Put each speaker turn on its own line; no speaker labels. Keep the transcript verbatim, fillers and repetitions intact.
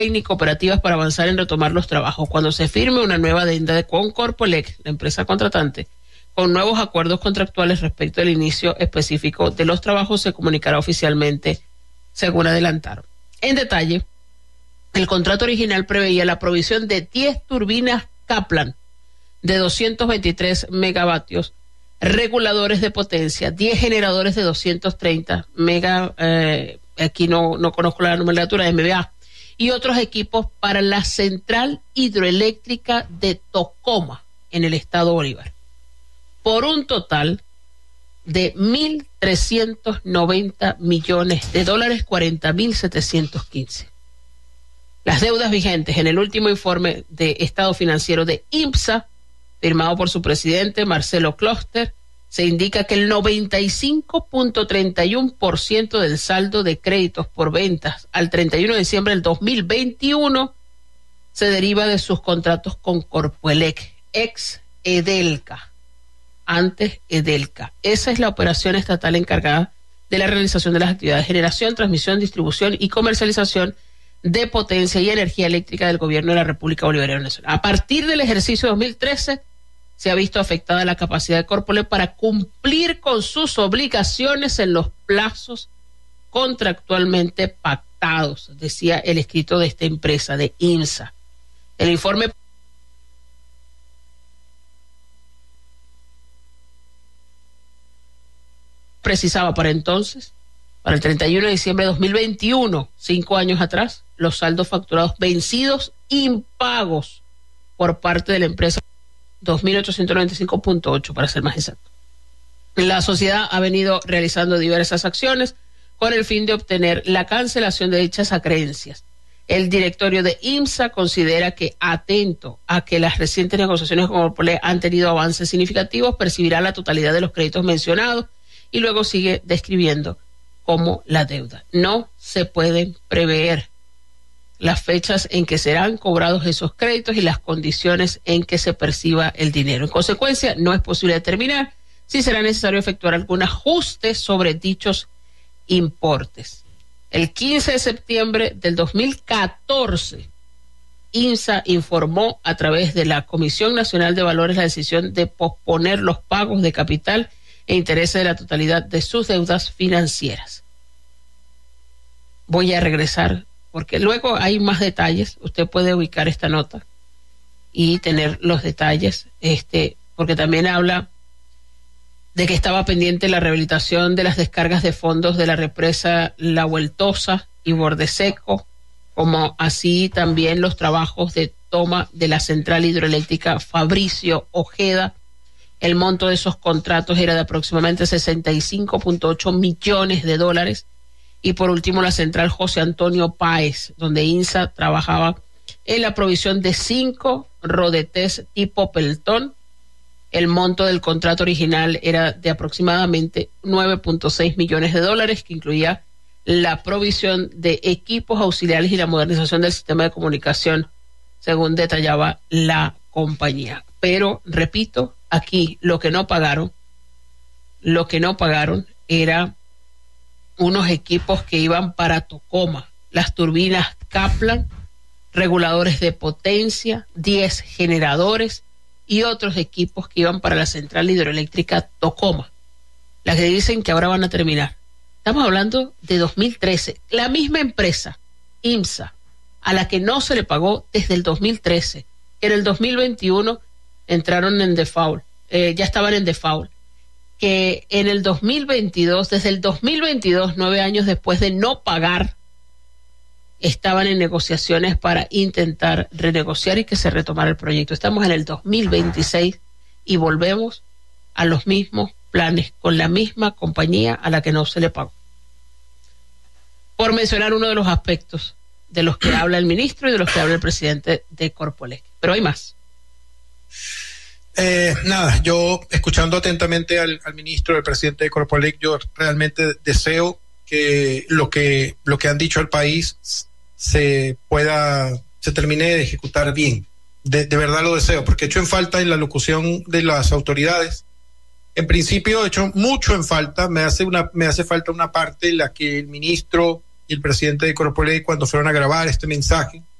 técnico operativas para avanzar en retomar los trabajos. Cuando se firme una nueva adenda de con Corpoelec, la empresa contratante, con nuevos acuerdos contractuales respecto al inicio específico de los trabajos, se comunicará oficialmente, según adelantaron. En detalle, el contrato original preveía la provisión de diez turbinas Kaplan de doscientos veintitrés megavatios, reguladores de potencia, diez generadores de doscientos treinta mega, eh, aquí no, no conozco la nomenclatura, M V A, y otros equipos para la central hidroeléctrica de Tocoma, en el estado Bolívar, por un total de mil trescientos noventa millones de dólares, cuarenta mil setecientos quince. Las deudas vigentes en el último informe de estado financiero de IMSA, firmado por su presidente Marcelo Closter, se indica que el noventa y cinco punto treinta y uno por ciento del saldo de créditos por ventas al treinta y uno de diciembre del dos mil veintiuno se deriva de sus contratos con Corpoelec, ex Edelca, antes Edelca. Esa es la operación estatal encargada de la realización de las actividades de generación, transmisión, distribución y comercialización de potencia y energía eléctrica del gobierno de la República Bolivariana de Venezuela. A partir del ejercicio dos mil trece, se ha visto afectada la capacidad de Corpoelec para cumplir con sus obligaciones en los plazos contractualmente pactados, decía el escrito de esta empresa, de IMSA. El informe precisaba para entonces, para el treinta y uno de diciembre de dos mil veintiuno, cinco años atrás, los saldos facturados vencidos impagos por parte de la empresa, dos mil ochocientos noventa y cinco punto ocho para ser más exacto. La sociedad ha venido realizando diversas acciones con el fin de obtener la cancelación de dichas acreencias. El directorio de IMSA considera que, atento a que las recientes negociaciones con Corpoelec han tenido avances significativos, percibirá la totalidad de los créditos mencionados, y luego sigue describiendo cómo la deuda. No se pueden prever las fechas en que serán cobrados esos créditos y las condiciones en que se perciba el dinero. En consecuencia, no es posible determinar si será necesario efectuar algún ajuste sobre dichos importes. El quince de septiembre del dos mil catorce, IMSA informó a través de la Comisión Nacional de Valores la decisión de posponer los pagos de capital e intereses de la totalidad de sus deudas financieras. Voy a regresar porque luego hay más detalles. Usted puede ubicar esta nota y tener los detalles, este, porque también habla de que estaba pendiente la rehabilitación de las descargas de fondos de la represa La Vueltosa y Bordeseco, como así también los trabajos de toma de la central hidroeléctrica Fabricio Ojeda. El monto de esos contratos era de aproximadamente sesenta y cinco punto ocho millones de dólares. Y por último, la central José Antonio Páez, donde IMSA trabajaba en la provisión de cinco rodetés tipo Peltón. El monto del contrato original era de aproximadamente nueve punto seis millones de dólares, que incluía la provisión de equipos auxiliares y la modernización del sistema de comunicación, según detallaba la compañía. Pero, repito, aquí lo que no pagaron, lo que no pagaron era unos equipos que iban para Tocoma, las turbinas Kaplan, reguladores de potencia, diez generadores y otros equipos que iban para la central hidroeléctrica Tocoma, las que dicen que ahora van a terminar. Estamos hablando de dos mil trece. La misma empresa, IMSA, a la que no se le pagó desde el dos mil trece, que en el dos mil veintiuno entraron en default, eh, ya estaban en default, que en el dos mil veintidós, desde el dos mil veintidós, nueve años después de no pagar, estaban en negociaciones para intentar renegociar y que se retomara el proyecto. Estamos en el dos mil veintiséis y volvemos a los mismos planes con la misma compañía a la que no se le pagó. Por mencionar uno de los aspectos de los que habla el ministro y de los que habla el presidente de Corpoelec. Pero hay más.
Eh, nada, yo escuchando atentamente al, al ministro, al presidente de Corpoelec, yo realmente deseo que lo que lo que han dicho al país se pueda, se termine de ejecutar bien. De, de verdad lo deseo, porque he hecho en falta en la locución de las autoridades. En principio he hecho mucho en falta, me hace una, me hace falta una parte en la que el ministro y el presidente de Corpoley cuando fueron a grabar este mensaje